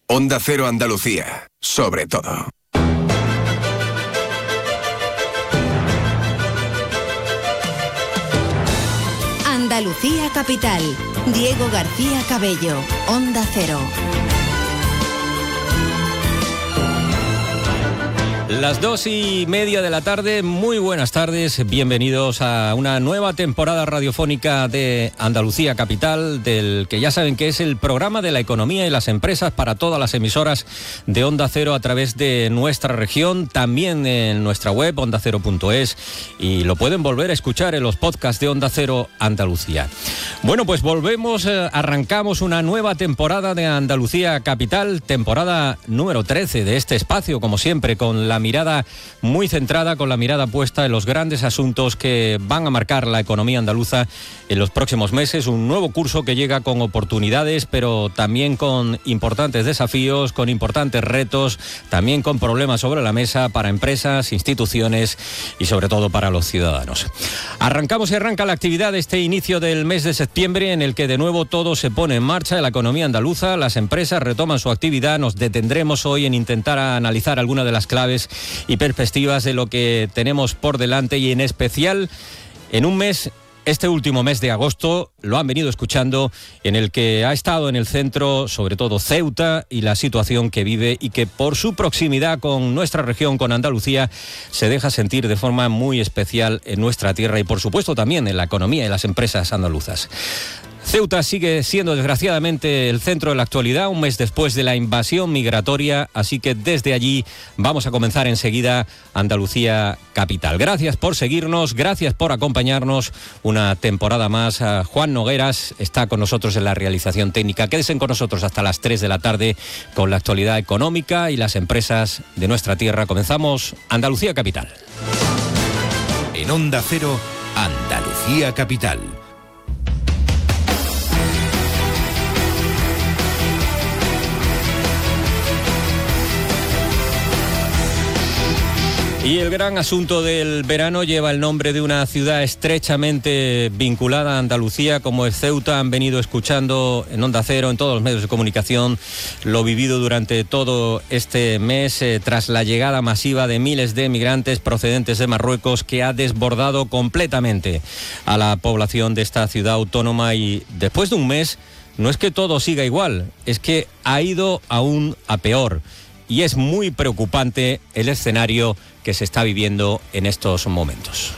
Onda Cero Andalucía, sobre todo. Andalucía Capital. Diego García Cabello, Onda Cero. Las 2:30 de la tarde, muy buenas tardes, bienvenidos a una nueva temporada radiofónica de Andalucía Capital, del que ya saben que es el programa de la economía y las empresas para todas las emisoras de Onda Cero a través de nuestra región, también en nuestra web ondacero.es, y lo pueden volver a escuchar en los podcasts de Onda Cero Andalucía. Bueno, pues volvemos, arrancamos una nueva temporada de Andalucía Capital, temporada número 13 de este espacio, como siempre, con la mirada muy centrada, con la mirada puesta en los grandes asuntos que van a marcar la economía andaluza en los próximos meses. Un nuevo curso que llega con oportunidades, pero también con importantes desafíos, con importantes retos, también con problemas sobre la mesa para empresas, instituciones y sobre todo para los ciudadanos. Arrancamos y arranca la actividad de este inicio del mes de septiembre, en el que de nuevo todo se pone en marcha en la economía andaluza. Las empresas retoman su actividad. Nos detendremos hoy en intentar analizar algunas de las claves y perspectivas de lo que tenemos por delante, y en especial en un mes, este último mes de agosto, lo han venido escuchando, en el que ha estado en el centro sobre todo Ceuta y la situación que vive, y que por su proximidad con nuestra región, con Andalucía, se deja sentir de forma muy especial en nuestra tierra y por supuesto también en la economía y las empresas andaluzas. Ceuta sigue siendo desgraciadamente el centro de la actualidad, un mes después de la invasión migratoria, así que desde allí vamos a comenzar enseguida Andalucía Capital. Gracias por seguirnos, gracias por acompañarnos una temporada más. Juan Nogueras está con nosotros en la realización técnica. Quédense con nosotros hasta las 3 de la tarde con la actualidad económica y las empresas de nuestra tierra. Comenzamos Andalucía Capital. En Onda Cero, Andalucía Capital. Y el gran asunto del verano lleva el nombre de una ciudad estrechamente vinculada a Andalucía, como es Ceuta. Han venido escuchando en Onda Cero, en todos los medios de comunicación, lo vivido durante todo este mes, tras la llegada masiva de miles de migrantes procedentes de Marruecos, que ha desbordado completamente a la población de esta ciudad autónoma. Y después de un mes, no es que todo siga igual, es que ha ido aún a peor. Y es muy preocupante el escenario que se está viviendo en estos momentos.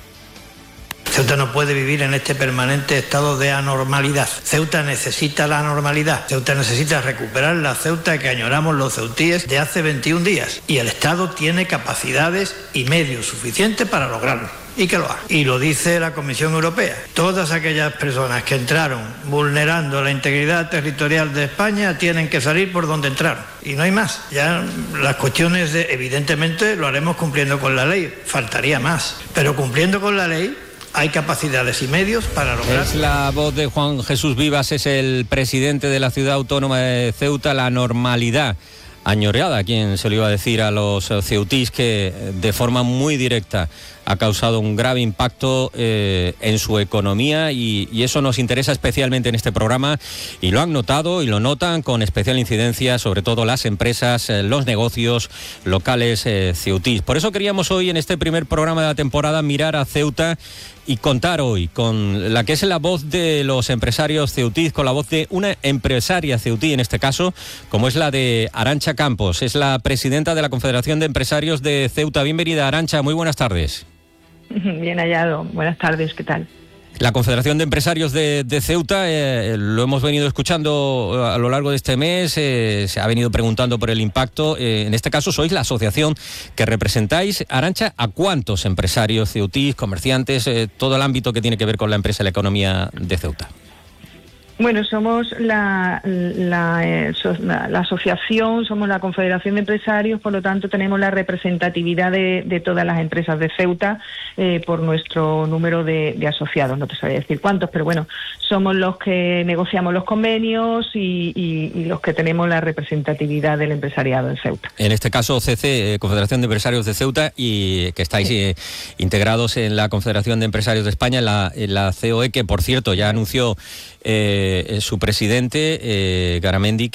Ceuta no puede vivir en este permanente estado de anormalidad. Ceuta necesita la normalidad. Ceuta necesita recuperar la Ceuta que añoramos los ceutíes de hace 21 días. Y el Estado tiene capacidades y medios suficientes para lograrlo. Y que lo haga. Y lo dice la Comisión Europea. Todas aquellas personas que entraron vulnerando la integridad territorial de España tienen que salir por donde entraron. Y no hay más. Ya las cuestiones evidentemente lo haremos cumpliendo con la ley. Faltaría más. Pero cumpliendo con la ley hay capacidades y medios para lograr. Es la voz de Juan Jesús Vivas, es el presidente de la ciudad autónoma de Ceuta. La normalidad añoreada, quien se lo iba a decir a los ceutís, que de forma muy directa ha causado un grave impacto en su economía, y eso nos interesa especialmente en este programa, y lo han notado y lo notan con especial incidencia sobre todo las empresas, los negocios locales ceutís. Por eso queríamos hoy, en este primer programa de la temporada, mirar a Ceuta y contar hoy con la que es la voz de los empresarios ceutís, con la voz de una empresaria ceutí en este caso, como es la de Arantxa Campos. Es la presidenta de la Confederación de Empresarios de Ceuta. Bienvenida, Arantxa, muy buenas tardes. Bien hallado, buenas tardes, ¿qué tal? La Confederación de Empresarios de Ceuta, lo hemos venido escuchando a lo largo de este mes, se ha venido preguntando por el impacto. En este caso sois la asociación que representáis. Arantxa, ¿a cuántos empresarios ceutís, comerciantes, todo el ámbito que tiene que ver con la empresa y la economía de Ceuta? Bueno, somos la asociación, somos la Confederación de Empresarios, por lo tanto tenemos la representatividad de todas las empresas de Ceuta por nuestro número de asociados. No te sabría decir cuántos, pero bueno, somos los que negociamos los convenios y los que tenemos la representatividad del empresariado en Ceuta. En este caso, CC, Confederación de Empresarios de Ceuta, y que estáis integrados en la Confederación de Empresarios de España, en la COE, que por cierto ya anunció su presidente, Garamendi,